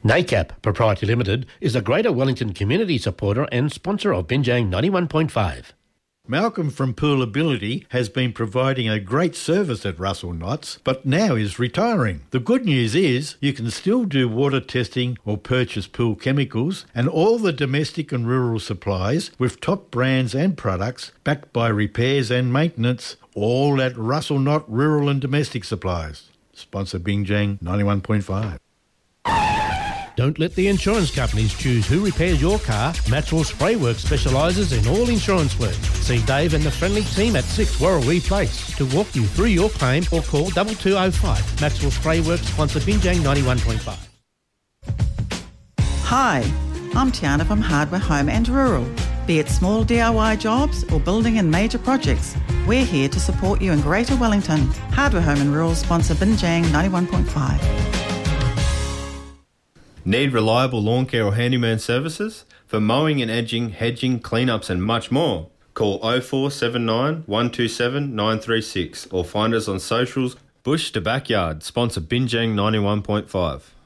NACAP Proprietary Limited is a Greater Wellington community supporter and sponsor of Binjang 91.5. Malcolm from Poolability has been providing a great service at Russell Knots, but now is retiring. The good news is you can still do water testing or purchase pool chemicals and all the domestic and rural supplies with top brands and products backed by repairs and maintenance, all at Russell Knott Rural and Domestic Supplies. Sponsor Binjang 91.5. Don't let the insurance companies choose who repairs your car. Maxwell Spray Works specialises in all insurance work. See Dave and the friendly team at 6 Warrawee Place to walk you through your claim or call 2205. Maxwell Spray Works sponsor Binjang 91.5. Hi, I'm Tiana from Hardware Home and Rural. Be it small DIY jobs or building and major projects, we're here to support you in Greater Wellington. Hardware Home and Rural sponsor Binjang 91.5. Need reliable lawn care or handyman services? For mowing and edging, hedging, cleanups and much more, call 0479 127 936 or find us on socials. Bush to Backyard, sponsor Binjang 91.5.